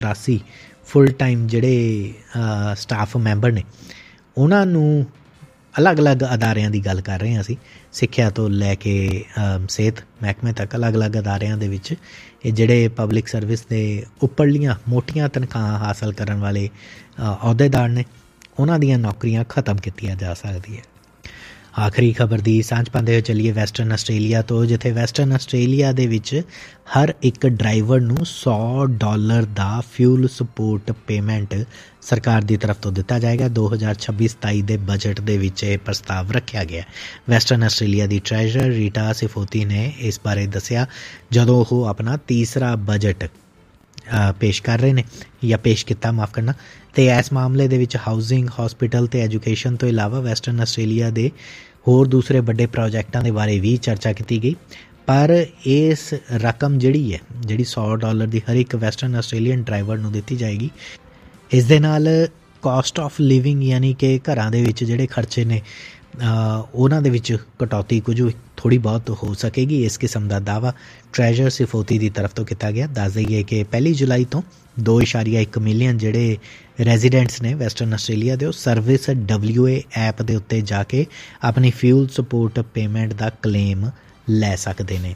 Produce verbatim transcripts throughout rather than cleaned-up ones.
ਚੁਰਾਸੀ full time ਜਿਹੜੇ staff member ਨੇ ਉਹਨਾਂ ਨੂੰ ਅਲੱਗ ਅਲੱਗ ਅਦਾਰਿਆਂ ਦੀ ਗੱਲ ਕਰ ਰਹੇ ਹਾਂ ਅਸੀਂ, ਸਿੱਖਿਆ ਤੋਂ ਲੈ ਕੇ ਸਿਹਤ ਮਹਿਕਮੇ ਤੱਕ ਅਲੱਗ ਅਲੱਗ ਅਦਾਰਿਆਂ ਦੇ ਵਿੱਚ ਇਹ ਜਿਹੜੇ ਪਬਲਿਕ ਸਰਵਿਸ ਦੇ ਉੱਪਰਲੀਆਂ ਮੋਟੀਆਂ ਤਨਖਾਹਾਂ ਹਾਸਲ ਕਰਨ ਵਾਲੇ ਅਹੁਦੇਦਾਰ ਨੇ ਉਹਨਾਂ ਦੀਆਂ ਨੌਕਰੀਆਂ ਖਤਮ ਕੀਤੀਆਂ ਜਾ ਸਕਦੀਆਂ। ਆਖਰੀ ਖਬਰ ਦੀ ਸਾਂਝ ਪਾਉਂਦੇ ਹੋਏ ਚੱਲੀਏ ਵੈਸਟਰਨ ਆਸਟ੍ਰੇਲੀਆ ਤੋਂ, ਜਿੱਥੇ ਵੈਸਟਰਨ ਆਸਟ੍ਰੇਲੀਆ ਦੇ ਵਿੱਚ ਹਰ ਇੱਕ ਡਰਾਈਵਰ ਨੂੰ ਸੌ ਡਾਲਰ ਦਾ ਫਿਊਲ ਸਪੋਰਟ ਪੇਮੈਂਟ ਸਰਕਾਰ ਦੀ ਤਰਫ ਤੋਂ ਦਿੱਤਾ ਜਾਏਗਾ। ਦੋ ਹਜ਼ਾਰ ਛੱਬੀ ਸਤਾਈ ਦੇ ਬਜਟ ਦੇ ਵਿੱਚ ਇਹ ਪ੍ਰਸਤਾਵ ਰੱਖਿਆ ਗਿਆ। ਵੈਸਟਰਨ ਆਸਟ੍ਰੇਲੀਆ ਦੀ ਟ੍ਰੈਜਰਰ ਰੀਟਾ ਸਿਫੋਤੀ ਨੇ ਇਸ ਬਾਰੇ ਦੱਸਿਆ ਜਦੋਂ ਉਹ ਆਪਣਾ ਤੀਸਰਾ ਬਜਟ ਪੇਸ਼ ਕਰ ਰਹੇ ਨੇ ਜਾਂ ਪੇਸ਼ ਕੀਤਾ ਮਾਫ ਕਰਨਾ ਅਤੇ ਇਸ ਮਾਮਲੇ ਦੇ ਵਿੱਚ ਹਾਊਸਿੰਗ, ਹੌਸਪੀਟਲ ਅਤੇ ਐਜੂਕੇਸ਼ਨ ਤੋਂ ਇਲਾਵਾ ਵੈਸਟਰਨ ਆਸਟ੍ਰੇਲੀਆ ਦੇ ਹੋਰ ਦੂਸਰੇ ਵੱਡੇ ਪ੍ਰੋਜੈਕਟਾਂ ਦੇ ਬਾਰੇ ਵੀ ਚਰਚਾ ਕੀਤੀ ਗਈ। ਪਰ ਇਸ ਰਕਮ ਜਿਹੜੀ ਹੈ ਜਿਹੜੀ ਸੌ ਡਾਲਰ ਦੀ ਹਰ ਇੱਕ ਵੈਸਟਰਨ ਆਸਟ੍ਰੇਲੀਅਨ ਡਰਾਈਵਰ ਨੂੰ ਦਿੱਤੀ ਜਾਏਗੀ, ਇਸ ਦੇ ਨਾਲ ਕਾਸਟ ਆਫ ਲਿਵਿੰਗ ਯਾਨੀ ਕਿ ਘਰਾਂ ਦੇ ਵਿੱਚ ਜਿਹੜੇ ਖਰਚੇ ਨੇ ਉਹਨਾਂ ਦੇ ਵਿੱਚ ਕਟੌਤੀ ਕੁਝ ਥੋੜ੍ਹੀ ਬਹੁਤ ਹੋ ਸਕੇਗੀ। ਇਸ ਕਿਸਮ ਦਾ ਦਾਅਵਾ ਟ੍ਰੈਜਰ ਸਿਫੋਤੀ ਦੀ ਤਰਫ ਤੋਂ ਕੀਤਾ ਗਿਆ। ਦੱਸ ਦਈਏ ਕਿ ਪਹਿਲੀ ਜੁਲਾਈ ਤੋਂ ਦੋ ਇਸ਼ਾਰੀਆ ਇੱਕ ਮਿਲੀਅਨ ਜਿਹੜੇ ਰੈਜ਼ੀਡੈਂਟਸ ਨੇ ਵੈਸਟਰਨ ਆਸਟ੍ਰੇਲੀਆ ਦੇ ਉਹ ਸਰਵਿਸ ਡਬਲਿਊ ਏ ਐਪ ਦੇ ਉੱਤੇ ਜਾ ਕੇ ਆਪਣੀ ਫਿਊਲ ਸਪੋਰਟ ਪੇਮੈਂਟ ਦਾ ਕਲੇਮ ਲੈ ਸਕਦੇ ਨੇ।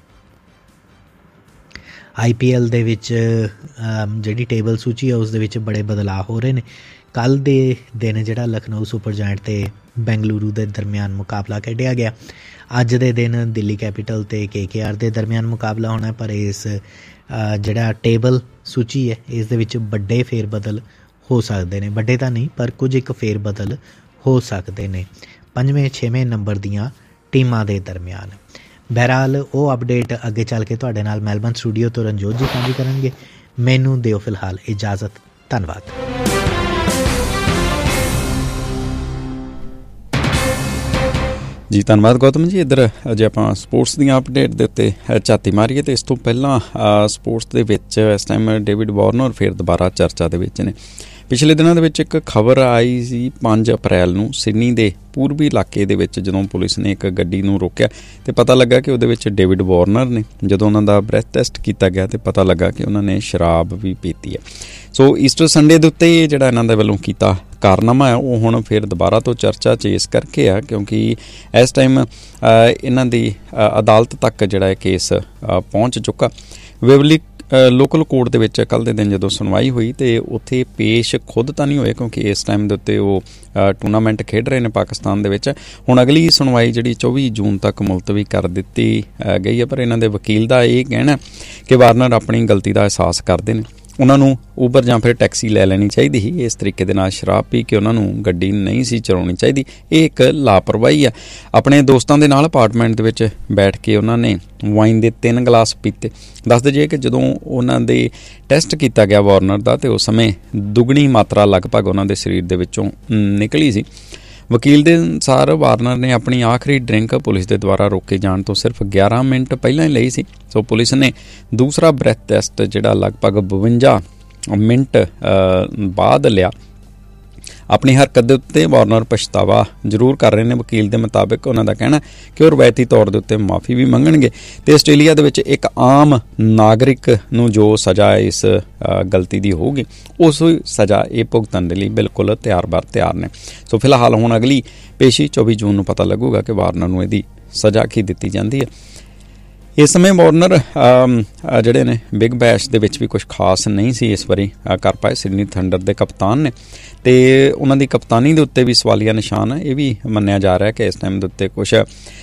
ਆਈ ਪੀ ਐਲ ਦੇ ਵਿੱਚ ਜਿਹੜੀ ਟੇਬਲ ਸੂਚੀ ਹੈ ਉਸ ਦੇ ਵਿੱਚ ਬੜੇ ਬਦਲਾਅ ਹੋ ਰਹੇ ਨੇ। ਕੱਲ੍ਹ ਦੇ ਦਿਨ ਜਿਹੜਾ ਲਖਨਊ ਸੁਪਰ ਜਾਇੰਟ ਅਤੇ ਬੈਂਗਲੁਰੂ ਦੇ ਦਰਮਿਆਨ ਮੁਕਾਬਲਾ ਖੇਡਿਆ ਗਿਆ। ਅੱਜ ਦੇ ਦਿਨ ਦਿੱਲੀ ਕੈਪੀਟਲ ਅਤੇ ਕੇ ਕੇ ਆਰ ਦੇ ਦਰਮਿਆਨ ਮੁਕਾਬਲਾ ਹੋਣਾ, ਪਰ ਇਸ ਜਿਹੜਾ ਟੇਬਲ ਸੂਚੀ ਹੈ ਇਸ ਦੇ ਵਿੱਚ ਵੱਡੇ ਫੇਰ ਬਦਲ ਹੋ ਸਕਦੇ ਨੇ। ਵੱਡੇ ਤਾਂ ਨਹੀਂ ਪਰ ਕੁਝ ਇੱਕ ਫੇਰ ਬਦਲ ਹੋ ਸਕਦੇ ਨੇ ਪੰਜਵੇਂ ਛੇਵੇਂ ਨੰਬਰ ਦੀਆਂ ਟੀਮਾਂ ਦੇ ਦਰਮਿਆਨ। ਬਹਰਹਾਲ ਉਹ ਅਪਡੇਟ ਅੱਗੇ ਚੱਲ ਕੇ ਤੁਹਾਡੇ ਨਾਲ ਮੈਲਬਨ ਸਟੂਡੀਓ ਤੋਂ ਰਣਜੋਤ ਜੀ ਸਾਂਝੀ ਕਰਨਗੇ। ਮੈਨੂੰ ਦਿਓ ਫਿਲਹਾਲ ਇਜਾਜ਼ਤ। ਧੰਨਵਾਦ। ਜੀ ਧੰਨਵਾਦ ਗੌਤਮ ਜੀ। ਇੱਧਰ ਜੇ ਆਪਾਂ ਸਪੋਰਟਸ ਦੀਆਂ ਅਪਡੇਟ ਦੇ ਉੱਤੇ ਝਾਤੀ ਮਾਰੀਏ ਤਾਂ ਇਸ ਤੋਂ ਪਹਿਲਾਂ ਸਪੋਰਟਸ ਦੇ ਵਿੱਚ ਇਸ ਟਾਈਮ ਡੇਵਿਡ ਵਾਰਨਰ ਫਿਰ ਦੁਬਾਰਾ ਚਰਚਾ ਦੇ ਵਿੱਚ ਨੇ। ਪਿਛਲੇ ਦਿਨਾਂ ਦੇ ਵਿੱਚ ਇੱਕ ਖਬਰ ਆਈ ਸੀ ਪੰਜ ਅਪ੍ਰੈਲ ਨੂੰ ਸਿਡਨੀ ਦੇ ਪੂਰਬੀ ਇਲਾਕੇ ਦੇ ਵਿੱਚ ਜਦੋਂ ਪੁਲਿਸ ਨੇ ਇੱਕ ਗੱਡੀ ਨੂੰ ਰੋਕਿਆ ਅਤੇ ਪਤਾ ਲੱਗਾ ਕਿ ਉਹਦੇ ਵਿੱਚ ਡੇਵਿਡ ਵਾਰਨਰ ਨੇ। ਜਦੋਂ ਉਹਨਾਂ ਦਾ ਬ੍ਰੈਥ ਟੈਸਟ ਕੀਤਾ ਗਿਆ ਅਤੇ ਪਤਾ ਲੱਗਾ ਕਿ ਉਹਨਾਂ ਨੇ ਸ਼ਰਾਬ ਵੀ ਪੀਤੀ ਹੈ। ਸੋ ਈਸਟਰ ਸੰਡੇ ਦੇ ਉੱਤੇ ਇਹ ਜਿਹੜਾ ਇਹਨਾਂ ਦੇ ਵੱਲੋਂ ਕੀਤਾ ਕਾਰਨਾਮਾ ਹੈ ਉਹ ਹੁਣ ਫਿਰ ਦੁਬਾਰਾ ਤੋਂ ਚਰਚਾ 'ਚ ਇਸ ਕਰਕੇ ਆ ਕਿਉਂਕਿ ਇਸ ਟਾਈਮ ਇਹਨਾਂ ਦੀ ਅਦਾਲਤ ਤੱਕ ਜਿਹੜਾ ਇਹ ਕੇਸ ਪਹੁੰਚ ਚੁੱਕਾ। ਵੇਵਲੀ ਲੋਕਲ ਕੋਰਟ ਦੇ ਵਿੱਚ ਕੱਲ੍ਹ ਦੇ ਦਿਨ ਜਦੋਂ ਸੁਣਵਾਈ ਹੋਈ ਅਤੇ ਉੱਥੇ ਪੇਸ਼ ਖੁਦ ਤਾਂ ਨਹੀਂ ਹੋਏ ਕਿਉਂਕਿ ਇਸ ਟਾਈਮ ਦੇ ਉੱਤੇ ਉਹ ਟੂਰਨਾਮੈਂਟ ਖੇਡ ਰਹੇ ਨੇ ਪਾਕਿਸਤਾਨ ਦੇ ਵਿੱਚ। ਹੁਣ ਅਗਲੀ ਸੁਣਵਾਈ ਜਿਹੜੀ ਚੌਵੀ ਜੂਨ ਤੱਕ ਮੁਲਤਵੀ ਕਰ ਦਿੱਤੀ ਗਈ ਹੈ। ਪਰ ਇਹਨਾਂ ਦੇ ਵਕੀਲ ਦਾ ਇਹ ਕਹਿਣਾ ਕਿ ਵਾਰਨਰ ਆਪਣੀ ਗਲਤੀ ਦਾ ਅਹਿਸਾਸ ਕਰਦੇ ਨੇ। ਉਹਨਾਂ ਨੂੰ ਊਬਰ ਜਾਂ ਫਿਰ ਟੈਕਸੀ ਲੈ ਲੈਣੀ ਚਾਹੀਦੀ ਸੀ। ਇਸ ਤਰੀਕੇ ਦੇ ਨਾਲ ਸ਼ਰਾਬ ਪੀ ਕੇ ਉਹਨਾਂ ਨੂੰ ਗੱਡੀ ਨਹੀਂ ਸੀ ਚਲਾਉਣੀ ਚਾਹੀਦੀ। ਇਹ ਇੱਕ ਲਾਪਰਵਾਹੀ ਆ। ਆਪਣੇ ਦੋਸਤਾਂ ਦੇ ਨਾਲ ਅਪਾਰਟਮੈਂਟ ਦੇ ਵਿੱਚ ਬੈਠ ਕੇ ਉਹਨਾਂ ਨੇ ਵਾਈਨ ਦੇ ਤਿੰਨ ਗਲਾਸ ਪੀਤੇ। ਦੱਸ ਦਈਏ ਕਿ ਜਦੋਂ ਉਹਨਾਂ ਦੇ ਟੈਸਟ ਕੀਤਾ ਗਿਆ ਵਾਰਨਰ ਦਾ ਅਤੇ ਉਸ ਸਮੇਂ ਦੁੱਗਣੀ ਮਾਤਰਾ ਲਗਭਗ ਉਹਨਾਂ ਦੇ ਸਰੀਰ ਦੇ ਵਿੱਚੋਂ ਨਿਕਲੀ ਸੀ। ਵਕੀਲ ਦੇ ਅਨੁਸਾਰ ਵਾਰਨਰ ਨੇ ਆਪਣੀ ਆਖਰੀ ਡਰਿੰਕ ਪੁਲਿਸ ਦੇ ਦੁਆਰਾ ਰੋਕੇ ਜਾਣ ਤੋਂ ਸਿਰਫ ਗਿਆਰਾਂ ਮਿੰਟ ਪਹਿਲਾਂ ਹੀ ਲਈ ਸੀ। ਸੋ ਪੁਲਿਸ ਨੇ ਦੂਸਰਾ ਬ੍ਰੈਥ ਟੈਸਟ ਜਿਹੜਾ ਲਗਭਗ ਬਵੰਜਾ ਮਿੰਟ ਬਾਅਦ ਲਿਆ। ਆਪਣੀ ਹਰਕਤ ਦੇ ਉੱਤੇ ਵਾਰਨਰ ਪਛਤਾਵਾ ਜ਼ਰੂਰ ਕਰ ਰਹੇ ਨੇ। ਵਕੀਲ ਦੇ ਮੁਤਾਬਿਕ ਉਹਨਾਂ ਦਾ ਕਹਿਣਾ ਕਿ ਉਹ ਰਵਾਇਤੀ ਤੌਰ ਦੇ ਉੱਤੇ ਮਾਫੀ ਵੀ ਮੰਗਣਗੇ ਅਤੇ ਆਸਟ੍ਰੇਲੀਆ ਦੇ ਵਿੱਚ ਇੱਕ ਆਮ ਨਾਗਰਿਕ ਨੂੰ ਜੋ ਸਜ਼ਾ ਇਸ ਗਲਤੀ ਦੀ ਹੋਊਗੀ ਉਸ ਸਜ਼ਾ ਇਹ ਭੁਗਤਣ ਦੇ ਲਈ ਬਿਲਕੁਲ ਤਿਆਰ ਬਰ ਤਿਆਰ ਨੇ। ਸੋ ਫਿਲਹਾਲ ਹੁਣ ਅਗਲੀ ਪੇਸ਼ੀ ਚੌਵੀ ਜੂਨ ਨੂੰ ਪਤਾ ਲੱਗੂਗਾ ਕਿ ਵਾਰਨਰ ਨੂੰ ਇਹਦੀ ਸਜ਼ਾ ਕੀ ਦਿੱਤੀ ਜਾਂਦੀ ਹੈ। ਇਸ ਸਮੇਂ ਵਾਰਨਰ ਜਿਹੜੇ ਨੇ ਬਿਗ ਬੈਸ਼ ਦੇ ਵਿੱਚ ਵੀ ਕੁਛ ਖਾਸ ਨਹੀਂ ਸੀ ਇਸ ਵਾਰੀ ਕਰ ਪਾਏ। ਸਿਡਨੀ ਥੰਡਰ ਦੇ ਕਪਤਾਨ ਨੇ ਅਤੇ ਉਹਨਾਂ ਦੀ ਕਪਤਾਨੀ ਦੇ ਉੱਤੇ ਵੀ ਸਵਾਲੀਆ ਨਿਸ਼ਾਨ ਹੈ। ਇਹ ਵੀ ਮੰਨਿਆ ਜਾ ਰਿਹਾ ਕਿ ਇਸ ਟਾਈਮ ਦੇ ਉੱਤੇ ਕੁਛ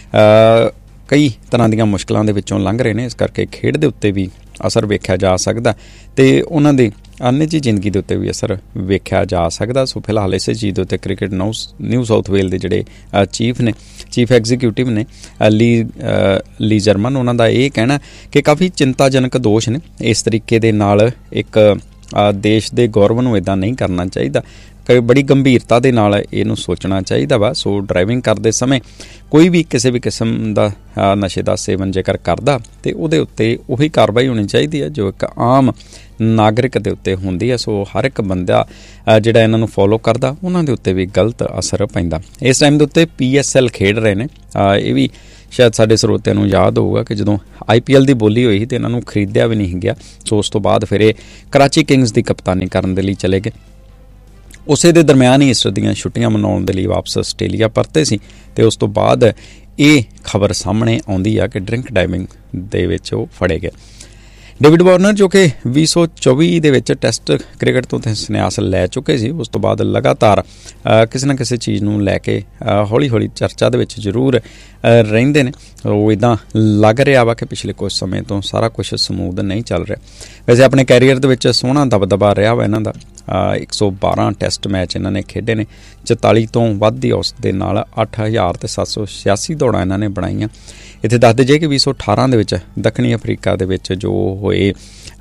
ਕਈ ਤਰ੍ਹਾਂ ਦੀਆਂ ਮੁਸ਼ਕਿਲਾਂ ਦੇ ਵਿੱਚੋਂ ਲੰਘ ਰਹੇ ਨੇ। ਇਸ ਕਰਕੇ ਖੇਡ ਦੇ ਉੱਤੇ ਵੀ ਅਸਰ ਵੇਖਿਆ ਜਾ ਸਕਦਾ ਅਤੇ ਉਹਨਾਂ ਦੀ ਨਿੱਜੀ ਜ਼ਿੰਦਗੀ ਦੇ ਉੱਤੇ ਵੀ ਅਸਰ ਵੇਖਿਆ ਜਾ ਸਕਦਾ। ਸੋ ਫਿਲਹਾਲ ਇਸੇ ਚੀਜ਼ ਦੇ ਉੱਤੇ ਕ੍ਰਿਕਟ ਨਿਊ ਨਿਊ ਸਾਊਥ ਵੇਲ ਦੇ ਜਿਹੜੇ ਚੀਫ ਨੇ ਚੀਫ ਐਗਜ਼ੀਕਿਊਟਿਵ ਨੇ ਲੀ ਲੀ ਜਰਮਨ, ਉਹਨਾਂ ਦਾ ਇਹ ਕਹਿਣਾ ਕਿ ਕਾਫੀ ਚਿੰਤਾਜਨਕ ਦੋਸ਼ ਨੇ। ਇਸ ਤਰੀਕੇ ਦੇ ਨਾਲ ਇੱਕ ਦੇਸ਼ ਦੇ ਗੌਰਵ ਨੂੰ ਇੱਦਾਂ ਨਹੀਂ ਕਰਨਾ ਚਾਹੀਦਾ। ਕਈ ਬੜੀ ਗੰਭੀਰਤਾ ਦੇ ਨਾਲ ਇਹਨੂੰ ਸੋਚਣਾ ਚਾਹੀਦਾ ਵਾ। ਸੋ ਡਰਾਈਵਿੰਗ ਕਰਦੇ ਸਮੇਂ ਕੋਈ ਵੀ ਕਿਸੇ ਵੀ ਕਿਸਮ ਦਾ ਨਸ਼ੇ ਦਾ ਸੇਵਨ ਜੇਕਰ ਕਰਦਾ ਅਤੇ ਉਹਦੇ ਉੱਤੇ ਉਹੀ ਕਾਰਵਾਈ ਹੋਣੀ ਚਾਹੀਦੀ ਹੈ ਜੋ ਇੱਕ ਆਮ ਨਾਗਰਿਕ ਦੇ ਉੱਤੇ ਹੁੰਦੀ ਹੈ। ਸੋ ਹਰ ਇੱਕ ਬੰਦਾ ਜਿਹੜਾ ਇਹਨਾਂ ਨੂੰ ਫੋਲੋ ਕਰਦਾ ਉਹਨਾਂ ਦੇ ਉੱਤੇ ਵੀ ਗਲਤ ਅਸਰ ਪੈਂਦਾ। ਇਸ ਟਾਈਮ ਦੇ ਉੱਤੇ ਪੀ ਐਸ ਐਲ ਖੇਡ ਰਹੇ ਨੇ। ਇਹ ਵੀ ਸ਼ਾਇਦ ਸਾਡੇ ਸਰੋਤਿਆਂ ਨੂੰ ਯਾਦ ਹੋਊਗਾ ਕਿ ਜਦੋਂ ਆਈ ਪੀ ਐਲ ਦੀ ਬੋਲੀ ਹੋਈ ਤੇ ਇਹਨਾਂ ਨੂੰ ਖਰੀਦਿਆ ਵੀ ਨਹੀਂ ਗਿਆ। ਸੋ ਉਸ ਤੋਂ ਬਾਅਦ ਫਿਰ ਇਹ ਕਰਾਚੀ ਕਿੰਗਸ ਦੀ ਕਪਤਾਨੀ ਕਰਨ ਦੇ ਲਈ ਚਲੇ ਗਏ। ਉਸੇ ਦੇ ਦਰਮਿਆਨ ਹੀ ਈਸਟਰ ਦੀਆਂ ਛੁੱਟੀਆਂ ਮਨਾਉਣ ਦੇ ਲਈ ਵਾਪਸ ਆਸਟ੍ਰੇਲੀਆ ਪਰਤੇ ਸੀ ਤੇ ਉਸ ਤੋਂ ਬਾਅਦ ਇਹ ਖਬਰ ਸਾਹਮਣੇ ਆਉਂਦੀ ਆ ਕਿ ਡਰਿੰਕ ਡਰਾਈਵਿੰਗ ਦੇ ਵਿੱਚ ਉਹ ਫੜੇ ਗਏ। ਡੇਵਿਡ ਵਾਰਨਰ ਜੋ ਕਿ ਵੀਹ ਸੌ ਚੌਵੀ ਦੇ ਵਿੱਚ ਟੈਸਟ ਕ੍ਰਿਕਟ ਤੋਂ ਸੰਨਿਆਸ ਲੈ ਚੁੱਕੇ ਸੀ, ਉਸ ਤੋਂ ਬਾਅਦ ਲਗਾਤਾਰ ਕਿਸੇ ਨਾ ਕਿਸੇ ਚੀਜ਼ ਨੂੰ ਲੈ ਕੇ ਹੌਲੀ ਹੌਲੀ ਚਰਚਾ ਦੇ ਵਿੱਚ ਜ਼ਰੂਰ ਰਹਿੰਦੇ ਨੇ। ਉਹ ਇੱਦਾਂ ਲੱਗ ਰਿਹਾ ਵਾ ਕਿ ਪਿਛਲੇ ਕੁਝ ਸਮੇਂ ਤੋਂ ਸਾਰਾ ਕੁਝ ਸਮੂਥ ਨਹੀਂ ਚੱਲ ਰਿਹਾ। ਵੈਸੇ ਆਪਣੇ ਕੈਰੀਅਰ ਦੇ ਵਿੱਚ ਸੋਹਣਾ ਦਬਦਬਾ ਰਿਹਾ ਵਾ ਇਹਨਾਂ ਦਾ। ਇੱਕ ਸੌ ਬਾਰਾਂ ਟੈਸਟ ਮੈਚ ਇਹਨਾਂ ਨੇ ਖੇਡੇ ਨੇ, ਚੁਤਾਲੀ ਤੋਂ ਵੱਧ ਦੀ ਔਸਤ ਦੇ ਨਾਲ ਅੱਠ ਹਜ਼ਾਰ ਤੇ ਸੱਤ ਸੌ ਛਿਆਸੀ ਦੌੜਾਂ ਇਹਨਾਂ ਨੇ ਬਣਾਈਆਂ। ਇੱਥੇ ਦੱਸਦੇ ਜੇ ਕਿ ਵੀਹ ਸੌ ਅਠਾਰਾਂ ਦੇ ਵਿੱਚ ਦੱਖਣੀ ਅਫਰੀਕਾ ਦੇ ਵਿੱਚ ਜੋ ਹੋਏ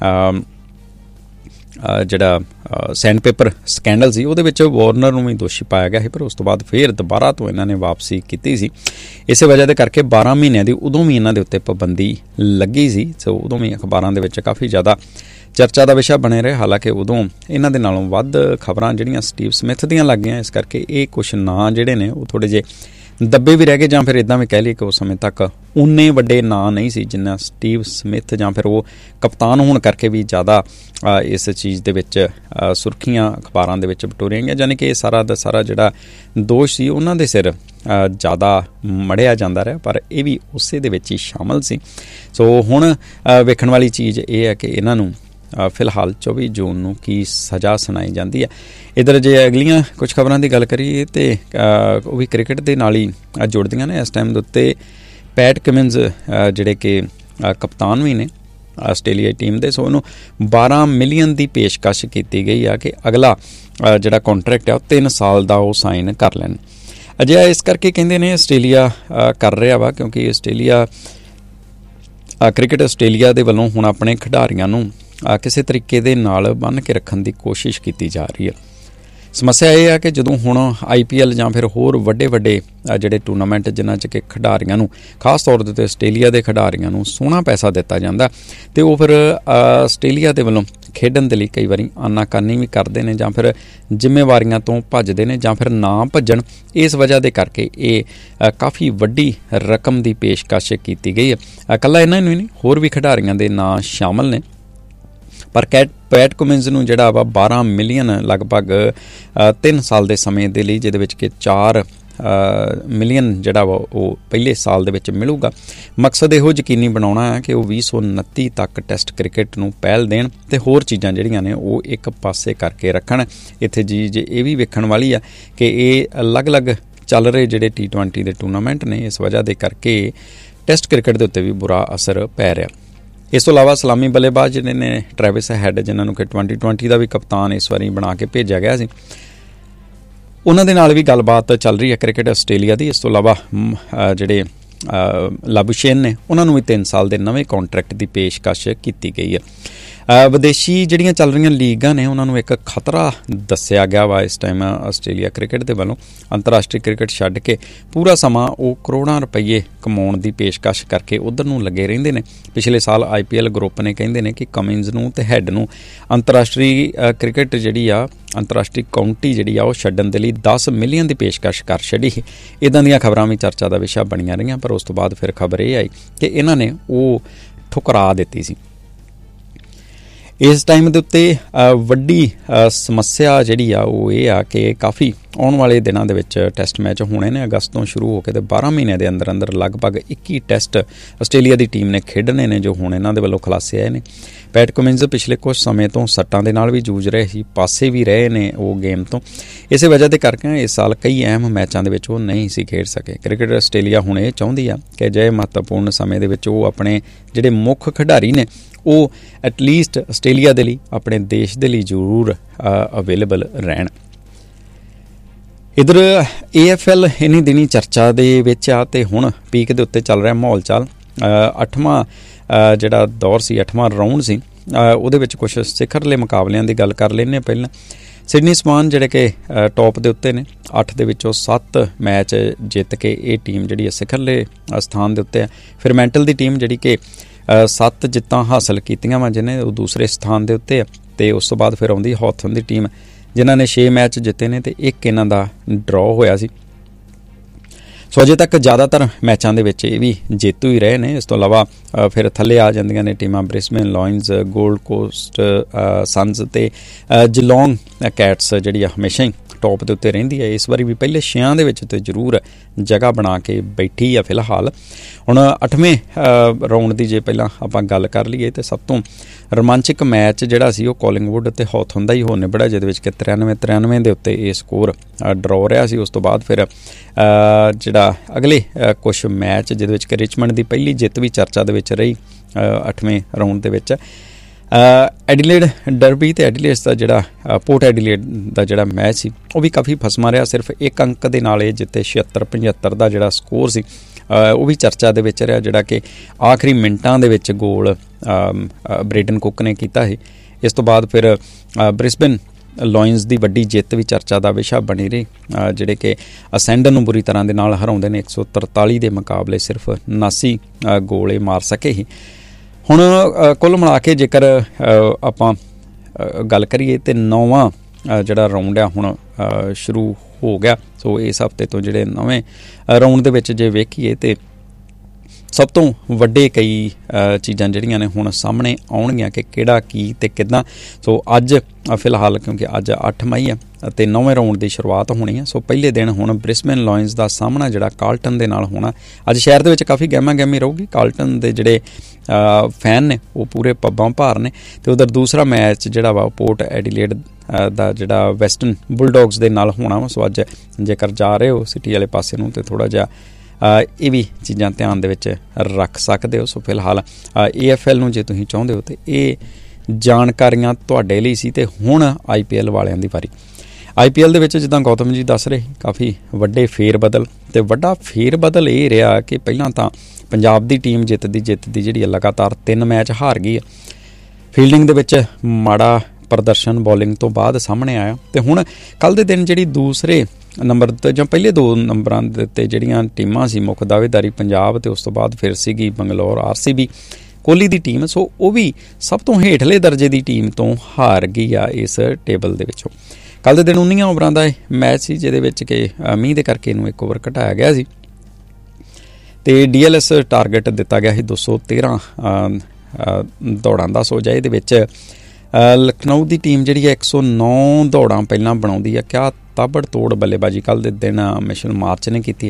ਜਿਹੜਾ ਸੈਂਡ ਪੇਪਰ ਸਕੈਂਡਲ ਸੀ, ਉਹਦੇ ਵਿੱਚ ਵਾਰਨਰ ਨੂੰ ਵੀ ਦੋਸ਼ੀ ਪਾਇਆ ਗਿਆ ਸੀ, ਪਰ ਉਸ ਤੋਂ ਬਾਅਦ ਫਿਰ ਦੁਬਾਰਾ ਤੋਂ ਇਹਨਾਂ ਨੇ ਵਾਪਸੀ ਕੀਤੀ ਸੀ। ਇਸੇ ਵਜ੍ਹਾ ਦੇ ਕਰਕੇ ਬਾਰਾਂ ਮਹੀਨਿਆਂ ਦੀ ਉਦੋਂ ਵੀ ਇਹਨਾਂ ਦੇ ਉੱਤੇ ਪਾਬੰਦੀ ਲੱਗੀ ਸੀ। ਸੋ ਉਦੋਂ ਵੀ ਅਖਬਾਰਾਂ ਦੇ ਵਿੱਚ ਕਾਫੀ ਜ਼ਿਆਦਾ ਚਰਚਾ ਦਾ ਵਿਸ਼ਾ ਬਣੇ ਰਹੇ। ਹਾਲਾਂਕਿ ਉਦੋਂ ਇਹਨਾਂ ਦੇ ਨਾਲੋਂ ਵੱਧ ਖਬਰਾਂ ਜਿਹੜੀਆਂ ਸਟੀਵ ਸਮਿਥ ਦੀਆਂ ਲੱਗ ਗਈਆਂ, ਇਸ ਕਰਕੇ ਇਹ ਕੁਛ ਨਾਂ ਜਿਹੜੇ ਨੇ ਉਹ ਥੋੜ੍ਹੇ ਜਿਹੇ ਦੱਬੇ ਵੀ ਰਹਿ ਗਏ, ਜਾਂ ਫਿਰ ਇੱਦਾਂ ਵੀ ਕਹਿ ਲਈਏ ਕਿ ਉਸ ਸਮੇਂ ਤੱਕ ਉਨੇ ਵੱਡੇ ਨਾਂ ਨਹੀਂ ਸੀ ਜਿੰਨਾ ਸਟੀਵ ਸਮਿਥ, ਜਾਂ ਫਿਰ ਉਹ ਕਪਤਾਨ ਹੋਣ ਕਰਕੇ ਵੀ ਜ਼ਿਆਦਾ ਇਸ ਚੀਜ਼ ਦੇ ਵਿੱਚ ਸੁਰਖੀਆਂ ਅਖਬਾਰਾਂ ਦੇ ਵਿੱਚ ਬਟੋਰੀਆਂ ਗਈਆਂ। ਯਾਨੀ ਕਿ ਇਹ ਸਾਰਾ ਦਾ ਸਾਰਾ ਜਿਹੜਾ ਦੋਸ਼ ਸੀ ਉਹਨਾਂ ਦੇ ਸਿਰ ਜ਼ਿਆਦਾ ਮੜਿਆ ਜਾਂਦਾ ਰਿਹਾ, ਪਰ ਇਹ ਵੀ ਉਸੇ ਦੇ ਵਿੱਚ ਹੀ ਸ਼ਾਮਲ ਸੀ। ਸੋ ਹੁਣ ਵੇਖਣ ਵਾਲੀ ਚੀਜ਼ ਇਹ ਹੈ ਕਿ ਇਹਨਾਂ ਨੂੰ ਫਿਲਹਾਲ ਚੌਵੀ ਜੂਨ ਨੂੰ ਕੀ ਸਜ਼ਾ ਸੁਣਾਈ ਜਾਂਦੀ ਹੈ। ਇੱਧਰ ਜੇ ਅਗਲੀਆਂ ਕੁਝ ਖਬਰਾਂ ਦੀ ਗੱਲ ਕਰੀਏ ਤਾਂ ਉਹ ਵੀ ਕ੍ਰਿਕਟ ਦੇ ਨਾਲ ਹੀ ਜੁੜਦੀਆਂ ਨੇ। ਇਸ ਟਾਈਮ ਦੇ ਉੱਤੇ ਪੈਟ ਕਮਿੰਸ ਜਿਹੜੇ ਕਿ ਕਪਤਾਨ ਵੀ ਨੇ ਆਸਟ੍ਰੇਲੀਆ ਟੀਮ ਦੇ, ਸੋ ਉਹਨੂੰ ਬਾਰਾਂ ਮਿਲੀਅਨ ਦੀ ਪੇਸ਼ਕਸ਼ ਕੀਤੀ ਗਈ ਆ ਕਿ ਅਗਲਾ ਜਿਹੜਾ ਕੰਟਰੈਕਟ ਆ ਉਹ ਤਿੰਨ ਸਾਲ ਦਾ ਉਹ ਸਾਈਨ ਕਰ ਲੈਣ। ਅਜਿਹਾ ਇਸ ਕਰਕੇ ਕਹਿੰਦੇ ਨੇ ਆਸਟ੍ਰੇਲੀਆ ਕਰ ਰਿਹਾ ਵਾ ਕਿਉਂਕਿ ਆਸਟ੍ਰੇਲੀਆ ਕ੍ਰਿਕਟ ਆਸਟ੍ਰੇਲੀਆ ਦੇ ਵੱਲੋਂ ਹੁਣ ਆਪਣੇ ਖਿਡਾਰੀਆਂ ਨੂੰ ਕਿਸੇ ਤਰੀਕੇ ਦੇ ਨਾਲ ਬੰਨ੍ਹ ਕੇ ਰੱਖਣ ਦੀ ਕੋਸ਼ਿਸ਼ ਕੀਤੀ ਜਾ ਰਹੀ ਹੈ। ਸਮੱਸਿਆ ਇਹ ਹੈ ਕਿ ਜਦੋਂ ਹੁਣ ਆਈ ਪੀ ਐਲ ਜਾਂ ਫਿਰ ਹੋਰ ਵੱਡੇ ਵੱਡੇ ਜਿਹੜੇ ਟੂਰਨਾਮੈਂਟ ਜਿਨ੍ਹਾਂ 'ਚ ਕਿ ਖਿਡਾਰੀਆਂ ਨੂੰ ਖਾਸ ਤੌਰ ਦੇ ਉੱਤੇ ਆਸਟ੍ਰੇਲੀਆ ਦੇ ਖਿਡਾਰੀਆਂ ਨੂੰ ਸੋਹਣਾ ਪੈਸਾ ਦਿੱਤਾ ਜਾਂਦਾ ਅਤੇ ਉਹ ਫਿਰ ਆਸਟ੍ਰੇਲੀਆ ਦੇ ਵੱਲੋਂ ਖੇਡਣ ਦੇ ਲਈ ਕਈ ਵਾਰੀ ਆਨਾਕਾਨੀ ਵੀ ਕਰਦੇ ਨੇ, ਜਾਂ ਫਿਰ ਜ਼ਿੰਮੇਵਾਰੀਆਂ ਤੋਂ ਭੱਜਦੇ ਨੇ, ਜਾਂ ਫਿਰ ਨਾ ਭੱਜਣ। ਇਸ ਵਜ੍ਹਾ ਦੇ ਕਰਕੇ ਇਹ ਕਾਫੀ ਵੱਡੀ ਰਕਮ ਦੀ ਪੇਸ਼ਕਸ਼ ਕੀਤੀ ਗਈ ਹੈ। ਇਕੱਲਾ ਇਹਨਾਂ ਨੂੰ ਹੀ ਨਹੀਂ, ਹੋਰ ਵੀ ਖਿਡਾਰੀਆਂ ਦੇ ਨਾਂ ਸ਼ਾਮਲ ਨੇ। ਪਰ ਕੈਟ ਪੈਟ ਕਮਿੰਸ ਨੂੰ ਜਿਹੜਾ ਵਾ ਬਾਰਾਂ ਮਿਲੀਅਨ ਲਗਭਗ ਤਿੰਨ ਸਾਲ ਦੇ ਸਮੇਂ ਦੇ ਲਈ, ਜਿਹਦੇ ਵਿੱਚ ਕਿ ਚਾਰ ਮਿਲੀਅਨ ਜਿਹੜਾ ਵਾ ਉਹ ਪਹਿਲੇ ਸਾਲ ਦੇ ਵਿੱਚ ਮਿਲੂਗਾ। ਮਕਸਦ ਇਹੋ ਯਕੀਨੀ ਬਣਾਉਣਾ ਹੈ ਕਿ ਉਹ ਵੀਹ ਸੌ ਉਨੱਤੀ ਤੱਕ ਟੈਸਟ ਕ੍ਰਿਕਟ ਨੂੰ ਪਹਿਲ ਦੇਣ ਅਤੇ ਹੋਰ ਚੀਜ਼ਾਂ ਜਿਹੜੀਆਂ ਨੇ ਉਹ ਇੱਕ ਪਾਸੇ ਕਰਕੇ ਰੱਖਣ। ਇੱਥੇ ਜੀ ਜੇ ਇਹ ਵੀ ਵੇਖਣ ਵਾਲੀ ਆ ਕਿ ਇਹ ਅਲੱਗ-ਅਲੱਗ ਚੱਲ ਰਹੇ ਜਿਹੜੇ ਟੀ ਟਵੈਂਟੀ ਦੇ ਟੂਰਨਾਮੈਂਟ ਨੇ, ਇਸ ਵਜ੍ਹਾ ਦੇ ਕਰਕੇ ਟੈਸਟ ਕ੍ਰਿਕਟ ਦੇ ਉੱਤੇ ਵੀ ਬੁਰਾ ਅਸਰ ਪੈ ਰਿਹਾ। ਇਸ ਤੋਂ ਇਲਾਵਾ ਸਲਾਮੀ ਬੱਲੇਬਾਜ਼ ਜਿਹੜੇ ਨੇ ਟਰੈਵਿਸ ਹੈਡ, ਜਿਨ੍ਹਾਂ ਨੂੰ ਕਿ ਟਵੈਂਟੀ ਟਵੈਂਟੀ ਦਾ ਵੀ ਕਪਤਾਨ ਇਸ ਵਾਰੀ ਬਣਾ ਕੇ ਭੇਜਿਆ ਗਿਆ ਸੀ, ਉਹਨਾਂ ਦੇ ਨਾਲ ਵੀ ਗੱਲਬਾਤ ਚੱਲ ਰਹੀ ਹੈ ਕ੍ਰਿਕਟ ਆਸਟ੍ਰੇਲੀਆ ਦੀ। ਇਸ ਤੋਂ ਇਲਾਵਾ ਜਿਹੜੇ ਲਾਬੂਸ਼ੇਨ ਨੇ ਉਹਨਾਂ ਨੂੰ ਵੀ ਤਿੰਨ ਸਾਲ ਦੇ ਨਵੇਂ ਕੰਟਰੈਕਟ ਦੀ ਪੇਸ਼ਕਸ਼ ਕੀਤੀ ਗਈ ਹੈ। ਵਿਦੇਸ਼ੀ ਜਿਹੜੀਆਂ ਚੱਲ ਰਹੀਆਂ ਲੀਗਾਂ ਨੇ ਉਹਨਾਂ ਨੂੰ ਇੱਕ ਖਤਰਾ ਦੱਸਿਆ ਗਿਆ ਵਾ ਇਸ ਟਾਈਮ ਆਸਟ੍ਰੇਲੀਆ ਕ੍ਰਿਕਟ ਦੇ ਵੱਲੋਂ। ਅੰਤਰਰਾਸ਼ਟਰੀ ਕ੍ਰਿਕਟ ਛੱਡ ਕੇ ਪੂਰਾ ਸਮਾਂ ਉਹ ਕਰੋੜਾਂ ਰੁਪਈਏ ਕਮਾਉਣ ਦੀ ਪੇਸ਼ਕਸ਼ ਕਰਕੇ ਉੱਧਰ ਨੂੰ ਲੱਗੇ ਰਹਿੰਦੇ ਨੇ। ਪਿਛਲੇ ਸਾਲ ਆਈ ਪੀ ਐਲ ਗਰੁੱਪ ਨੇ ਕਹਿੰਦੇ ਨੇ ਕਿ ਕਮਿੰਸ ਨੂੰ ਅਤੇ ਹੈਡ ਨੂੰ ਅੰਤਰਰਾਸ਼ਟਰੀ ਕ੍ਰਿਕਟ ਜਿਹੜੀ ਆ ਅੰਤਰਰਾਸ਼ਟਰੀ ਕਾਊਂਟੀ ਜਿਹੜੀ ਆ ਉਹ ਛੱਡਣ ਦੇ ਲਈ ਦਸ ਮਿਲੀਅਨ ਦੀ ਪੇਸ਼ਕਸ਼ ਕਰ ਛੱਡੀ। ਇੱਦਾਂ ਦੀਆਂ ਖਬਰਾਂ ਵੀ ਚਰਚਾ ਦਾ ਵਿਸ਼ਾ ਬਣੀਆਂ ਰਹੀਆਂ, ਪਰ ਉਸ ਤੋਂ ਬਾਅਦ ਫਿਰ ਖਬਰ ਇਹ ਆਈ ਕਿ ਇਹਨਾਂ ਨੇ ਉਹ ਠੁਕਰਾ ਦਿੱਤੀ ਸੀ। ਇਸ ਟਾਈਮ ਦੇ ਉੱਤੇ ਵੱਡੀ ਸਮੱਸਿਆ ਜਿਹੜੀ ਆ ਉਹ ਇਹ ਆ ਕਿ ਕਾਫੀ ਆਉਣ ਵਾਲੇ ਦਿਨਾਂ ਦੇ ਵਿੱਚ ਟੈਸਟ ਮੈਚ ਹੋਣੇ ਨੇ। ਅਗਸਤ ਤੋਂ ਸ਼ੁਰੂ ਹੋ ਕੇ ਤੇ ਬਾਰਾਂ ਮਹੀਨਿਆਂ ਦੇ ਅੰਦਰ ਅੰਦਰ ਲਗਭਗ ਇੱਕੀ ਟੈਸਟ ਆਸਟ੍ਰੇਲੀਆ ਦੀ ਟੀਮ ਨੇ ਖੇਡਣੇ ਨੇ, ਜੋ ਹੁਣ ਇਹਨਾਂ ਦੇ ਵੱਲੋਂ ਖੁਲਾਸੇ ਆਏ ਨੇ। ਪੈਟ ਕਮਿੰਸ ਪਿਛਲੇ ਕੁਝ ਸਮੇਂ ਤੋਂ ਸੱਟਾਂ ਦੇ ਨਾਲ ਵੀ ਜੂਝ ਰਹੇ ਸੀ, ਪਾਸੇ ਵੀ ਰਹੇ ਨੇ ਉਹ ਗੇਮ ਤੋਂ। ਇਸੇ ਵਜ੍ਹਾ ਦੇ ਕਰਕੇ ਇਸ ਸਾਲ ਕਈ ਅਹਿਮ ਮੈਚਾਂ ਦੇ ਵਿੱਚ ਉਹ ਨਹੀਂ ਸੀ ਖੇਡ ਸਕੇ। ਕ੍ਰਿਕਟ ਆਸਟ੍ਰੇਲੀਆ ਹੁਣ ਇਹ ਚਾਹੁੰਦੀ ਆ ਕਿ ਅਜਿਹੇ ਮਹੱਤਵਪੂਰਨ ਸਮੇਂ ਦੇ ਵਿੱਚ ਉਹ ਆਪਣੇ ਜਿਹੜੇ ਮੁੱਖ ਖਿਡਾਰੀ ਨੇ ਉਹ ਐਟਲੀਸਟ ਆਸਟ੍ਰੇਲੀਆ ਦੇ ਲਈ, ਆਪਣੇ ਦੇਸ਼ ਦੇ ਲਈ ਜ਼ਰੂਰ ਅਵੇਲੇਬਲ ਰਹਿਣ। ਇੱਧਰ ਏ ਐਫ ਐਲ ਇੰਨੀ ਦਿਨੀ ਚਰਚਾ ਦੇ ਵਿੱਚ ਆ ਅਤੇ ਹੁਣ ਪੀਕ ਦੇ ਉੱਤੇ ਚੱਲ ਰਿਹਾ ਮਾਹੌਲ ਚਾਲ। ਅੱਠਵਾਂ ਜਿਹੜਾ ਦੌਰ ਸੀ, ਅੱਠਵਾਂ ਰਾਊਂਡ ਸੀ, ਉਹਦੇ ਵਿੱਚ ਕੁਛ ਸਿਖਰਲੇ ਮੁਕਾਬਲਿਆਂ ਦੀ ਗੱਲ ਕਰ ਲੈਂਦੇ ਹਾਂ। ਪਹਿਲਾਂ ਸਿਡਨੀ ਸਵਾਨ ਜਿਹੜੇ ਕਿ ਟੌਪ ਦੇ ਉੱਤੇ ਨੇ, ਅੱਠ ਦੇ ਵਿੱਚੋਂ ਸੱਤ ਮੈਚ ਜਿੱਤ ਕੇ ਇਹ ਟੀਮ ਜਿਹੜੀ ਹੈ ਸਿਖਰਲੇ ਸਥਾਨ ਦੇ ਉੱਤੇ ਹੈ। ਫਿਰ ਮੈਂਟਲ ਦੀ ਟੀਮ ਜਿਹੜੀ ਕਿ ਸੱਤ ਜਿੱਤਾਂ ਹਾਸਲ ਕੀਤੀਆਂ ਵਾ, ਜਿਹਨੇ ਉਹ ਦੂਸਰੇ ਸਥਾਨ ਦੇ ਉੱਤੇ ਆ। ਅਤੇ ਉਸ ਤੋਂ ਬਾਅਦ ਫਿਰ ਆਉਂਦੀ ਹੌਥਨ ਦੀ ਟੀਮ ਜਿਨ੍ਹਾਂ ਨੇ ਛੇ ਮੈਚ ਜਿੱਤੇ ਨੇ ਅਤੇ ਇੱਕ ਇਹਨਾਂ ਦਾ ਡਰਾਅ ਹੋਇਆ ਸੀ। ਸੋ ਅਜੇ ਤੱਕ ਜ਼ਿਆਦਾਤਰ ਮੈਚਾਂ ਦੇ ਵਿੱਚ ਇਹ ਵੀ ਜੇਤੂ ਹੀ ਰਹੇ ਨੇ। ਇਸ ਤੋਂ ਇਲਾਵਾ ਫਿਰ ਥੱਲੇ ਆ ਜਾਂਦੀਆਂ ਨੇ ਟੀਮਾਂ ਬ੍ਰਿਸਬੇਨ ਲਾਇਨਜ਼, ਗੋਲਡ ਕੋਸਟ ਸਨਜ਼ ਅਤੇ ਜਿਲੋਂਗ ਕੈਟਸ ਜਿਹੜੀ ਆ ਹਮੇਸ਼ਾ ਹੀ ਟੌਪ ਦੇ ਉੱਤੇ ਰਹਿੰਦੀ ਹੈ। ਇਸ ਵਾਰੀ ਵੀ ਪਹਿਲੇ ਛਿਆਂ ਦੇ ਵਿੱਚ ਤੇ ਜ਼ਰੂਰ ਜਗ੍ਹਾ ਬਣਾ ਕੇ ਬੈਠੀ ਆ ਫਿਲਹਾਲ। ਹੁਣ ਅੱਠਵੇਂ ਰਾਊਂਡ ਦੀ ਜੇ ਪਹਿਲਾਂ ਆਪਾਂ ਗੱਲ ਕਰ ਲਈਏ ਤਾਂ ਸਭ ਤੋਂ ਰੋਮਾਂਚਕ ਮੈਚ ਜਿਹੜਾ ਸੀ ਉਹ ਕੋਲਿੰਗਵੁੱਡ ਅਤੇ ਹੌਥਰਨ ਦਾ ਹੀ ਹੋ ਨਿਬੜਿਆ, ਜਿਹਦੇ ਵਿੱਚ ਕਿ ਤਰਿਆਨਵੇਂ ਤਰਿਆਨਵੇਂ ਦੇ ਉੱਤੇ ਇਹ ਸਕੋਰ ਡਰਾਅ ਰਿਹਾ ਸੀ। ਉਸ ਤੋਂ ਬਾਅਦ ਫਿਰ ਜਿਹੜਾ ਅਗਲੇ ਕੁਛ ਮੈਚ ਜਿਹਦੇ ਵਿੱਚ ਕਿ ਰਿਚਮੰਡ ਦੀ ਪਹਿਲੀ ਜਿੱਤ ਵੀ ਚਰਚਾ ਦੇ ਵਿੱਚ ਰਹੀ ਅੱਠਵੇਂ ਰਾਊਂਡ ਦੇ ਵਿੱਚ। ਐਡੀਲੇਡ ਡਰਬੀ ਅਤੇ ਐਡੀਲੇਡ ਦਾ ਜਿਹੜਾ ਪੋਰਟ ਐਡੀਲੇਡ ਦਾ ਜਿਹੜਾ ਮੈਚ ਸੀ ਉਹ ਵੀ ਕਾਫੀ ਫਸਮਾ ਰਿਹਾ। ਸਿਰਫ ਇੱਕ ਅੰਕ ਦੇ ਨਾਲ ਇਹ ਜਿੱਤੇ ਛਿਹੱਤਰ ਪਝੱਤਰ ਦਾ ਜਿਹੜਾ ਸਕੋਰ ਸੀ ਉਹ ਵੀ ਚਰਚਾ ਦੇ ਵਿੱਚ ਰਿਹਾ, ਜਿਹੜਾ ਕਿ ਆਖਰੀ ਮਿੰਟਾਂ ਦੇ ਵਿੱਚ ਗੋਲ ਬ੍ਰੇਡਨ ਕੁੱਕ ਨੇ ਕੀਤਾ ਸੀ। ਇਸ ਤੋਂ ਬਾਅਦ ਫਿਰ ਬ੍ਰਿਸਬੇਨ ਲਾਇਨਜ਼ ਦੀ ਵੱਡੀ ਜਿੱਤ ਵੀ ਚਰਚਾ ਦਾ ਵਿਸ਼ਾ ਬਣੀ ਰਹੀ, ਜਿਹੜੇ ਕਿ ਅਸੈਂਡਨ ਨੂੰ ਬੁਰੀ ਤਰ੍ਹਾਂ ਦੇ ਨਾਲ ਹਰਾਉਂਦੇ ਨੇ। ਇੱਕ ਸੌ ਤਰਤਾਲੀ ਦੇ ਮੁਕਾਬਲੇ ਸਿਰਫ ਉਨਾਸੀ ਗੋਲ ਇਹ ਮਾਰ ਸਕੇ ਸੀ। ਹੁਣ ਕੁੱਲ ਮਿਲਾ ਕੇ ਜੇਕਰ ਆਪਾਂ ਗੱਲ ਕਰੀਏ ਤਾਂ ਨੌਵਾਂ ਜਿਹੜਾ ਰਾਊਂਡ ਆ ਹੁਣ ਸ਼ੁਰੂ ਹੋ ਗਿਆ। ਸੋ ਇਸ ਹਫ਼ਤੇ ਤੋਂ ਜਿਹੜੇ ਨਵੇਂ ਰਾਊਂਡ ਦੇ ਵਿੱਚ ਜੇ ਵੇਖੀਏ ਤਾਂ ਸਭ ਤੋਂ ਵੱਡੇ ਕਈ ਚੀਜ਼ਾਂ ਜਿਹੜੀਆਂ ਨੇ ਹੁਣ ਸਾਹਮਣੇ ਆਉਣਗੀਆਂ ਕਿ ਕਿਹੜਾ ਕੀ ਅਤੇ ਕਿੱਦਾਂ। ਸੋ ਅੱਜ ਫਿਲਹਾਲ ਕਿਉਂਕਿ ਅੱਜ ਅੱਠ ਮਈ ਆ ਅਤੇ ਨੌਵੇਂ ਰਾਊਂਡ ਦੀ ਸ਼ੁਰੂਆਤ ਹੋਣੀ ਹੈ। ਸੋ ਪਹਿਲੇ ਦਿਨ ਹੁਣ ਬ੍ਰਿਸਬੇਨ ਲਾਇਨਜ਼ ਦਾ ਸਾਹਮਣਾ ਜਿਹੜਾ ਕਾਰਲਟਨ ਦੇ ਨਾਲ ਹੋਣਾ। ਅੱਜ ਸ਼ਹਿਰ ਦੇ ਵਿੱਚ ਕਾਫੀ ਗਹਿਮਾ ਗਹਿਮੀ ਰਹੂਗੀ। ਕਾਰਲਟਨ ਦੇ ਜਿਹੜੇ ਫੈਨ ਨੇ ਉਹ ਪੂਰੇ ਪੱਬਾਂ ਭਾਰ ਨੇ। ਅਤੇ ਉਧਰ ਦੂਸਰਾ ਮੈਚ ਜਿਹੜਾ ਵਾ ਪੋਰਟ ਐਡੀਲੇਡ ਦਾ ਜਿਹੜਾ ਵੈਸਟਰਨ ਬੁਲਡੌਗਸ ਦੇ ਨਾਲ ਹੋਣਾ ਵਾ। ਸੋ ਅੱਜ ਜੇਕਰ ਜਾ ਰਹੇ ਹੋ ਸਿਟੀ ਵਾਲੇ ਪਾਸੇ ਨੂੰ ਤਾਂ ਥੋੜ੍ਹਾ ਜਿਹਾ ਇਹ ਵੀ ਚੀਜ਼ਾਂ ਧਿਆਨ ਦੇ ਵਿੱਚ ਰੱਖ ਸਕਦੇ ਹੋ। ਸੋ ਫਿਲਹਾਲ ਏ ਐਫ ਐਲ ਨੂੰ ਜੇ ਤੁਸੀਂ ਚਾਹੁੰਦੇ ਹੋ ਤਾਂ ਇਹ ਜਾਣਕਾਰੀਆਂ ਤੁਹਾਡੇ ਲਈ ਸੀ। ਅਤੇ ਹੁਣ ਆਈ ਪੀ ਐਲ ਵਾਲਿਆਂ ਦੀ ਵਾਰੀ। ਆਈ ਪੀ ਐਲ ਦੇ ਵਿੱਚ ਜਿੱਦਾਂ ਗੌਤਮ ਜੀ ਦੱਸ ਰਹੇ ਕਾਫੀ ਵੱਡੇ ਫੇਰ ਬਦਲ, ਅਤੇ ਵੱਡਾ ਫੇਰ ਬਦਲ ਇਹ ਰਿਹਾ ਕਿ ਪਹਿਲਾਂ ਤਾਂ ਪੰਜਾਬ ਦੀ ਟੀਮ ਜਿੱਤਦੀ ਜਿੱਤਦੀ ਜਿਹੜੀ ਲਗਾਤਾਰ ਤਿੰਨ ਮੈਚ ਹਾਰ ਗਈ ਹੈ। ਫੀਲਡਿੰਗ ਦੇ ਵਿੱਚ ਮਾੜਾ ਪ੍ਰਦਰਸ਼ਨ ਬੋਲਿੰਗ ਤੋਂ ਬਾਅਦ ਸਾਹਮਣੇ ਆਇਆ, ਅਤੇ ਹੁਣ ਕੱਲ੍ਹ ਦੇ ਦਿਨ ਜਿਹੜੀ ਦੂਸਰੇ ਨੰਬਰ 'ਤੇ ਜਾਂ ਪਹਿਲੇ ਦੋ ਨੰਬਰਾਂ ਦੇ ਉੱਤੇ ਜਿਹੜੀਆਂ ਟੀਮਾਂ ਸੀ ਮੁੱਖ ਦਾਅਵੇਦਾਰੀ ਪੰਜਾਬ, ਅਤੇ ਉਸ ਤੋਂ ਬਾਅਦ ਫਿਰ ਸੀਗੀ Bangalore R C B Kohli ਦੀ ਟੀਮ। ਸੋ ਉਹ ਵੀ ਸਭ ਤੋਂ ਹੇਠਲੇ ਦਰਜੇ ਦੀ ਟੀਮ ਤੋਂ ਹਾਰ ਗਈ ਆ ਇਸ ਟੇਬਲ ਦੇ ਵਿੱਚੋਂ। ਕੱਲ੍ਹ ਦੇ ਦਿਨ ਉੱਨੀਆਂ ਓਵਰਾਂ ਦਾ ਮੈਚ ਸੀ, ਜਿਹਦੇ ਵਿੱਚ ਕਿ ਮੀਂਹ ਦੇ ਕਰਕੇ ਇਹਨੂੰ ਇੱਕ ਓਵਰ ਘਟਾਇਆ ਗਿਆ ਸੀ, ਅਤੇ ਡੀ ਐਲ ਐਸ ਟਾਰਗੇਟ ਦਿੱਤਾ ਗਿਆ ਸੀ ਦੋ ਸੌ ਤੇਰ੍ਹਾਂ ਦੌੜਾਂ ਦਾ। ਸੋ ਇਹਦੇ ਵਿੱਚ ਲਖਨਊ ਦੀ ਟੀਮ ਜਿਹੜੀ ਹੈ ਇੱਕ ਸੌ ਨੌ ਦੌੜਾਂ ਪਹਿਲਾਂ ਬਣਾਉਂਦੀ ਹੈ। ਕਿਆ ਤਾਬੜ ਤੋੜ ਬੱਲੇਬਾਜ਼ੀ ਕੱਲ੍ਹ ਦੇ ਦਿਨ ਮਿਸ਼ਲ ਮਾਰਚ ਨੇ ਕੀਤੀ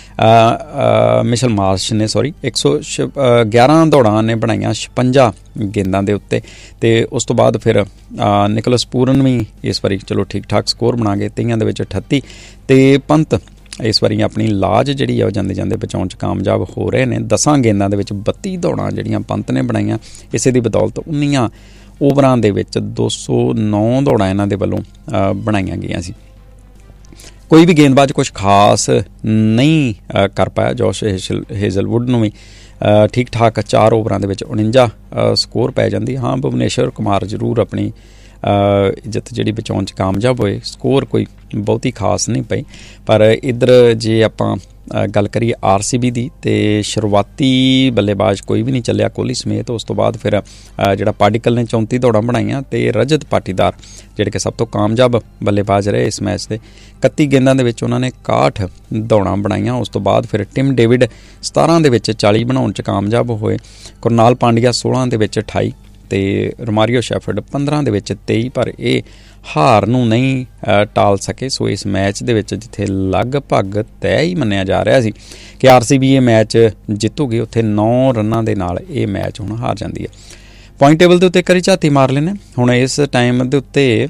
ਹੈ। ਮਿਸ਼ਲ ਮਾਰਚ ਨੇ ਸੌਰੀ ਇੱਕ ਸੌ ਗਿਆਰਾਂ ਦੌੜਾਂ ਨੇ ਬਣਾਈਆਂ ਛਪੰਜਾ ਗੇਂਦਾਂ ਦੇ ਉੱਤੇ, ਅਤੇ ਉਸ ਤੋਂ ਬਾਅਦ ਫਿਰ ਨਿਕੋਲਸ ਪੂਰਨ ਵੀ ਇਸ ਵਾਰੀ ਚਲੋ ਠੀਕ ਠਾਕ ਸਕੋਰ ਬਣਾ ਗਏ, ਤੇਈਆਂ ਦੇ ਵਿੱਚ ਅਠੱਤੀ। ਅਤੇ ਪੰਤ ਇਸ ਵਾਰੀ ਆਪਣੀ ਲਾਜ ਜਿਹੜੀ ਆ ਉਹ ਜਾਂਦੇ ਜਾਂਦੇ ਬਚਾਉਣ 'ਚ ਕਾਮਯਾਬ ਹੋ ਰਹੇ ਨੇ। ਦਸਾਂ ਗੇਂਦਾਂ ਦੇ ਵਿੱਚ ਬੱਤੀ ਦੌੜਾਂ ਜਿਹੜੀਆਂ ਪੰਤ ਨੇ ਬਣਾਈਆਂ। ਇਸੇ ਦੀ ਬਦੌਲਤ ਉੱਨੀਆਂ ਓਵਰਾਂ ਦੇ ਵਿੱਚ ਦੋ ਸੌ ਨੌ ਦੌੜਾਂ ਇਹਨਾਂ ਦੇ ਵੱਲੋਂ ਬਣਾਈਆਂ ਗਈਆਂ ਸੀ। ਕੋਈ ਵੀ ਗੇਂਦਬਾਜ਼ ਕੁਛ ਖਾਸ ਨਹੀਂ ਕਰ ਪਾਇਆ। ਜੋਸ਼ ਹੇਜ਼ਲ ਹੇਜ਼ਲਵੁੱਡ ਨੂੰ ਵੀ ਠੀਕ ਠਾਕ ਚਾਰ ਓਵਰਾਂ ਦੇ ਵਿੱਚ ਉਣੰਜਾ ਸਕੋਰ ਪੈ ਜਾਂਦੀ। ਹਾਂ, ਭੁਵਨੇਸ਼ਵਰ ਕੁਮਾਰ ਜ਼ਰੂਰ ਆਪਣੀ ਇੱਜ਼ਤ ਜਿਹੜੀ ਬਚਾਉਣ 'ਚ ਕਾਮਯਾਬ ਹੋਏ। ਸਕੋਰ ਕੋਈ ਬਹੁਤੀ ਖਾਸ ਨਹੀਂ ਪਈ। ਪਰ ਇੱਧਰ ਜੇ ਆਪਾਂ ਗੱਲ ਕਰੀਏ ਆਰ ਸੀ ਬੀ ਦੀ, ਅਤੇ ਸ਼ੁਰੂਆਤੀ ਬੱਲੇਬਾਜ਼ ਕੋਈ ਵੀ ਨਹੀਂ ਚੱਲਿਆ ਕੋਹਲੀ ਸਮੇਤ। ਉਸ ਤੋਂ ਬਾਅਦ ਫਿਰ ਜਿਹੜਾ ਪਾਡੀਕਲ ਨੇ ਚੌਂਤੀ ਦੌੜਾਂ ਬਣਾਈਆਂ, ਅਤੇ ਰਜਤ ਪਾਟੀਦਾਰ ਜਿਹੜੇ ਕਿ ਸਭ ਤੋਂ ਕਾਮਯਾਬ ਬੱਲੇਬਾਜ਼ ਰਹੇ ਇਸ ਮੈਚ ਦੇ, ਇਕੱਤੀ ਗੇਂਦਾਂ ਦੇ ਵਿੱਚ ਉਹਨਾਂ ਨੇ ਇਕਾਹਠ ਦੌੜਾਂ ਬਣਾਈਆਂ। ਉਸ ਤੋਂ ਬਾਅਦ ਫਿਰ ਟਿਮ ਡੇਵਿਡ ਸਤਾਰਾਂ ਦੇ ਵਿੱਚ ਚਾਲੀ ਬਣਾਉਣ 'ਚ ਕਾਮਯਾਬ ਹੋਏ। ਕੁਰਨਾਲ ਪਾਂਡਿਆ ਸੋਲਾਂ ਦੇ ਵਿੱਚ ਅਠਾਈ, ਅਤੇ ਰੋਮਾਰੀਓ ਸ਼ੈਫਰਡ ਪੰਦਰਾਂ ਦੇ ਵਿੱਚ ਤੇਈ। ਪਰ ਇਹ ਹਾਰ ਨੂੰ ਨਹੀਂ ਟਾਲ ਸਕੇ। ਸੋ ਇਸ ਮੈਚ ਦੇ ਵਿੱਚ ਜਿੱਥੇ ਲਗਭਗ ਤੈਅ ਹੀ ਮੰਨਿਆ ਜਾ ਰਿਹਾ ਸੀ ਕਿ ਆਰ ਸੀ ਬੀ ਇਹ ਮੈਚ ਜਿੱਤੂਗੀ, ਉੱਥੇ ਨੌ ਰਨਾਂ ਦੇ ਨਾਲ ਇਹ ਮੈਚ ਹੁਣ ਹਾਰ ਜਾਂਦੀ ਹੈ। ਪੁਆਇੰਟ ਟੇਬਲ ਦੇ ਉੱਤੇ ਇੱਕ ਵਾਰੀ ਝਾਤੀ ਮਾਰ ਲੈਂਦੇ ਹੁਣ। ਇਸ ਟਾਈਮ ਦੇ ਉੱਤੇ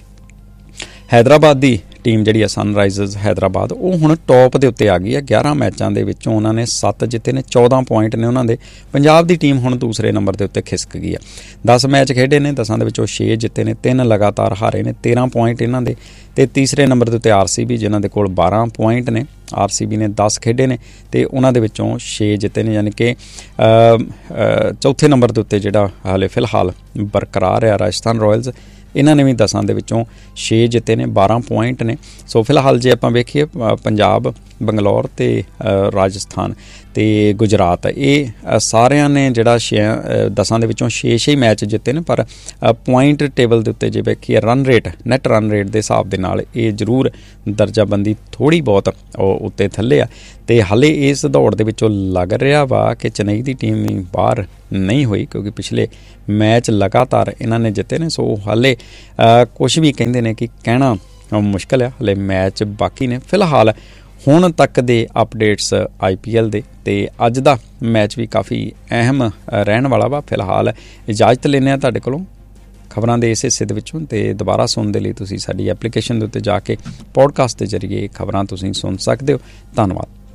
ਹੈਦਰਾਬਾਦ ਦੀ ਟੀਮ ਜਿਹੜੀ ਆ ਸਨਰਾਈਜ਼ਰਸ ਹੈਦਰਾਬਾਦ, ਉਹ ਹੁਣ ਟੌਪ ਦੇ ਉੱਤੇ ਆ ਗਈ ਹੈ। ਗਿਆਰਾਂ ਮੈਚਾਂ ਦੇ ਵਿੱਚੋਂ ਉਹਨਾਂ ਨੇ ਸੱਤ ਜਿੱਤੇ ਨੇ, ਚੌਦਾਂ ਪੁਆਇੰਟ ਨੇ ਉਹਨਾਂ ਦੇ। ਪੰਜਾਬ ਦੀ ਟੀਮ ਹੁਣ ਦੂਸਰੇ ਨੰਬਰ ਦੇ ਉੱਤੇ ਖਿਸਕ ਗਈ ਆ। ਦਸ ਮੈਚ ਖੇਡੇ ਨੇ, ਦਸਾਂ ਦੇ ਵਿੱਚੋਂ ਛੇ ਜਿੱਤੇ ਨੇ, ਤਿੰਨ ਲਗਾਤਾਰ ਹਾਰੇ ਨੇ, ਤੇਰ੍ਹਾਂ ਪੁਆਇੰਟ ਇਹਨਾਂ ਦੇ। ਅਤੇ ਤੀਸਰੇ ਨੰਬਰ ਦੇ ਉੱਤੇ ਆਰ ਸੀ ਬੀ, ਜਿਨ੍ਹਾਂ ਦੇ ਕੋਲ ਬਾਰਾਂ ਪੁਆਇੰਟ ਨੇ। ਆਰ ਸੀ ਬੀ ਨੇ ਦਸ ਖੇਡੇ ਨੇ ਅਤੇ ਉਹਨਾਂ ਦੇ ਵਿੱਚੋਂ ਛੇ ਜਿੱਤੇ ਨੇ, ਯਾਨੀ ਕਿ ਚੌਥੇ ਨੰਬਰ ਦੇ ਉੱਤੇ ਜਿਹੜਾ ਹਾਲੇ ਫਿਲਹਾਲ ਬਰਕਰਾਰ ਹੈ ਰਾਜਸਥਾਨ ਰਾਇਲਸ। ਇਹਨਾਂ ਨੇ ਵੀ ਦਸਾਂ ਦੇ ਵਿੱਚੋਂ ਛੇ ਜਿੱਤੇ ਨੇ, ਬਾਰਾਂ ਪੁਆਇੰਟ ਨੇ। ਸੋ ਫਿਲਹਾਲ ਜੇ ਆਪਾਂ ਵੇਖੀਏ ਪੰਜਾਬ, ਬੰਗਲੌਰ ਅਤੇ ਰਾਜਸਥਾਨ ਅਤੇ ਗੁਜਰਾਤ, ਇਹ ਸਾਰਿਆਂ ਨੇ ਜਿਹੜਾ ਛੇ ਦਸਾਂ ਦੇ ਵਿੱਚੋਂ ਛੇ ਛੇ ਮੈਚ ਜਿੱਤੇ ਨੇ। ਪਰ ਪੁਆਇੰਟ ਟੇਬਲ ਦੇ ਉੱਤੇ ਜੇ ਵੇਖੀਏ run rate, net run rate ਦੇ ਹਿਸਾਬ ਦੇ ਨਾਲ ਇਹ ਜ਼ਰੂਰ ਦਰਜਾਬੰਦੀ ਥੋੜ੍ਹੀ ਬਹੁਤ ਉੱਤੇ ਥੱਲੇ ਆ। ਅਤੇ ਹਾਲੇ ਇਸ ਦੌੜ ਦੇ ਵਿੱਚੋਂ ਲੱਗ ਰਿਹਾ ਵਾ ਕਿ ਚੇਨਈ ਦੀ ਟੀਮ ਵੀ ਬਾਹਰ ਨਹੀਂ ਹੋਈ, ਕਿਉਂਕਿ ਪਿਛਲੇ ਮੈਚ ਲਗਾਤਾਰ ਇਹਨਾਂ ਨੇ ਜਿੱਤੇ ਨੇ। ਸੋ ਹਾਲੇ ਕੁਛ ਵੀ ਕਹਿੰਦੇ ਨੇ ਕਿ ਕਹਿਣਾ ਮੁਸ਼ਕਿਲ ਆ, ਹਾਲੇ ਮੈਚ ਬਾਕੀ ਨੇ। ਫਿਲਹਾਲ ਹੁਣ ਤੱਕ ਦੇ ਅਪਡੇਟਸ ਆਈ ਪੀ ਐਲ ਦੇ ਅਤੇ ਅੱਜ ਦਾ ਮੈਚ ਵੀ ਕਾਫੀ ਅਹਿਮ ਰਹਿਣ ਵਾਲਾ ਵਾ। ਫਿਲਹਾਲ ਇਜਾਜ਼ਤ ਲੈਂਦੇ ਹਾਂ ਤੁਹਾਡੇ ਕੋਲੋਂ ਖਬਰਾਂ ਦੇ ਇਸ ਹਿੱਸੇ ਦੇ ਵਿੱਚੋਂ, ਅਤੇ ਦੁਬਾਰਾ ਸੁਣਨ ਦੇ ਲਈ ਤੁਸੀਂ ਸਾਡੀ ਐਪਲੀਕੇਸ਼ਨ ਦੇ ਉੱਤੇ ਜਾ ਕੇ ਪੋਡਕਾਸਟ ਦੇ ਜ਼ਰੀਏ ਖਬਰਾਂ ਤੁਸੀਂ ਸੁਣ ਸਕਦੇ ਹੋ। ਧੰਨਵਾਦ।